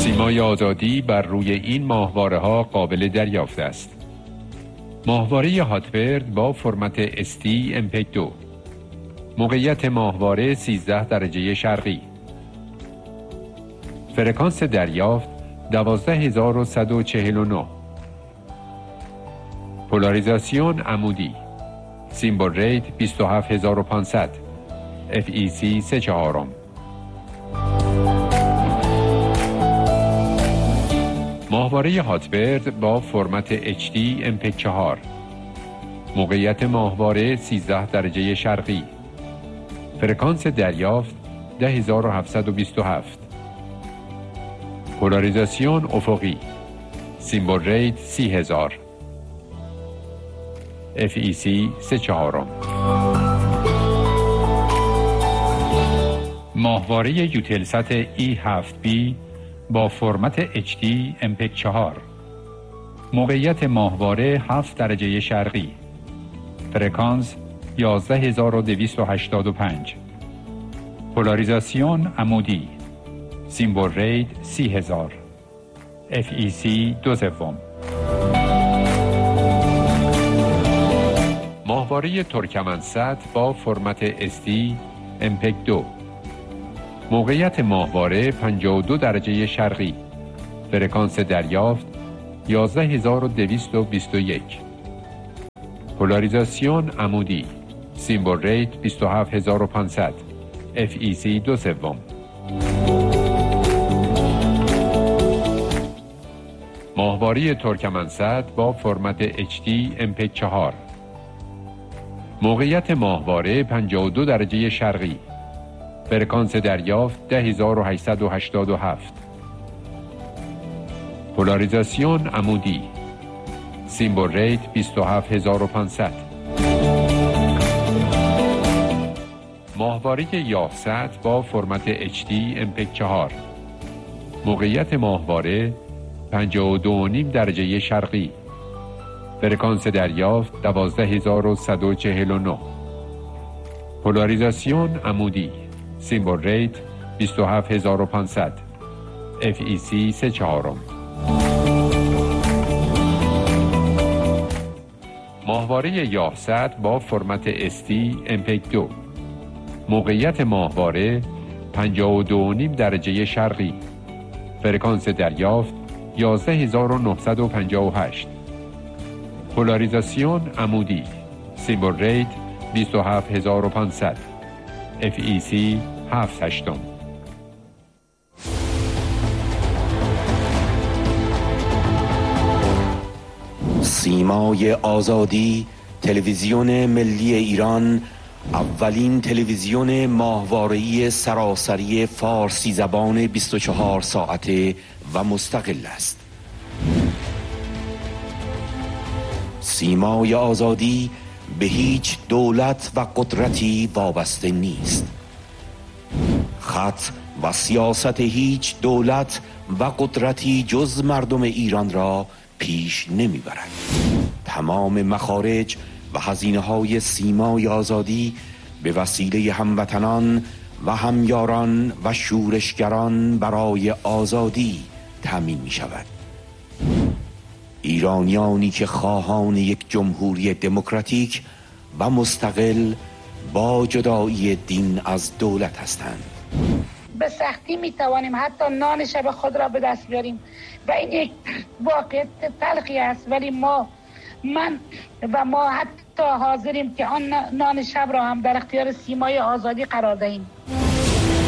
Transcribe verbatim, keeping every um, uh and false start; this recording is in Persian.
سیمای آزادی بر روی این ماهواره ها قابل دریافت است. ماهواره هاتبرد با فرمت اس تی ام پی دو. موقعیت ماهواره سیزده درجه شرقی. فرکانس دریافت دوازده هزار و صد و چهل و نه. پولاریزاسیون عمودی. سیمبل ریت بیست و هفت هزار و پانصد. اف ای سی سه چهارم. ماهواره هاتبرد با فرمت اچ دی ام پی چهار. موقعیت ماهواره سیزده درجه شرقی. فرکانس دریافت ده هزار و هفتصد و بیست و هفت. پولاریزاسیون افقی. سیمبل ریت سی هزار. اف ای سی سه چهارم. ماهواره یوتلسات ای هفت بی با فرمت اچ دی ام پی چهار. موقعیت ماهواره هفت درجه شرقی. فرکانس یازده هزار و دویست و هشتاد و پنج. پولاریزاسیون عمودی. سیمبل ریت سی هزار. اف ای سی دو سوم. ماهواره ترکمن‌صد با فرمت اس تی ام پی دو. موقعیت ماهواره پنجاه و دو درجه شرقی. فرکانس دریافت یازده هزار و دویست و بیست و یک. پولاریزاسیون عمودی. سیمبل ریت بیست و هفت هزار و پانصد. اف ای سی دو سوم. ماهواره ترکمن‌صد با فرمت اچ دی ام پی چهار. موقعیت ماهواره پنجاه و دو درجه شرقی. فرکانس دریافت ده هزار و هشتصد و هشتاد و هفت. پولاریزاسیون عمودی. سیمبل ریت بیست و هفت هزار و پانصد. ماهواره یاهصد با فرمت اچ دی ام پی چهار. موقعیت ماهواره پنجاه و دو و نیم درجه شرقی. فرکانس دریافت دوازده هزار و صد و چهل و نه. پولاریزاسیون عمودی. سیمبل ریت بیست و هفت هزار و پانصد. اف ای سی سه چهارم. ماهواره یاهصد با فرمت اس تی ام پی دو. موقعیت ماهواره پنجاه و دو و نیم درجه شرقی. فرکانس دریافت یازده هزار و نهصد و پنجاه و هشت. پولاریزاسیون عمودی. سیمبل ریت بیست و هفت هزار و پانصد. اف ای سی هفت هشتم. سیمای آزادی، تلویزیون ملی ایران، اولین تلویزیون ماهواره‌ای سراسری فارسی زبان بیست و چهار ساعته و مستقل است. سیمای آزادی به هیچ دولت و قدرتی وابسته نیست. خط و سیاست هیچ دولت و قدرتی جز مردم ایران را پیش نمیبرد. تمام مخارج و هزینه های سیمای آزادی به وسیله هموطنان و همیاران و شورشگران برای آزادی تامین می شود. ایرانیانی که خواهان یک جمهوری دموکراتیک و مستقل با جدایی دین از دولت هستند. به سختی می توانیم حتی نان شب خود را به دست بیاریم و این یک واقعیت تلخی است، ولی ما من و ما حتی حاضریم که آن نان شب را هم در اختیار سیمای آزادی قرار دهیم.